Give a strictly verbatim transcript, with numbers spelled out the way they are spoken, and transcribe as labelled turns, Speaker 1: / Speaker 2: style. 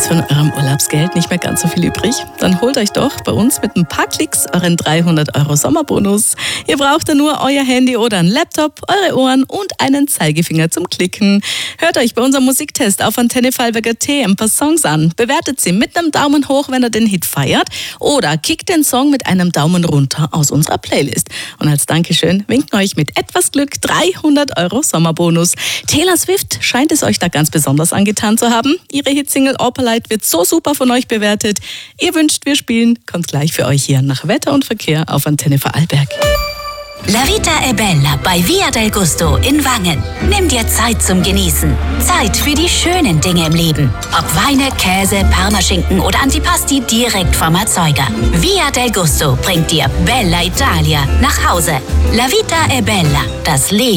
Speaker 1: Ist von eurem Urlaubsgeld nicht mehr ganz so viel übrig? Dann holt euch doch bei uns mit ein paar Klicks euren dreihundert Euro Sommerbonus. Ihr braucht dann nur euer Handy oder einen Laptop, eure Ohren und einen Zeigefinger zum Klicken. Hört euch bei unserem Musiktest auf Antenne Vorarlberg Punkt at ein paar Songs an. Bewertet sie mit einem Daumen hoch, wenn ihr den Hit feiert. Oder kickt den Song mit einem Daumen runter aus unserer Playlist. Und als Dankeschön winken euch mit etwas Glück dreihundert Euro Sommerbonus. Taylor Swift scheint es euch da ganz besonders angetan zu haben. Ihre Hitsingle Opalite wird so super von euch bewertet. Ihr wünscht, wir spielen, kommt gleich für euch hier nach Wetter und Verkehr auf Antenne Vorarlberg.
Speaker 2: La Vita è Bella bei Via del Gusto in Wangen. Nimm dir Zeit zum Genießen. Zeit für die schönen Dinge im Leben. Ob Weine, Käse, Parmaschinken oder Antipasti direkt vom Erzeuger. Via del Gusto bringt dir Bella Italia nach Hause. La Vita è Bella, das Leben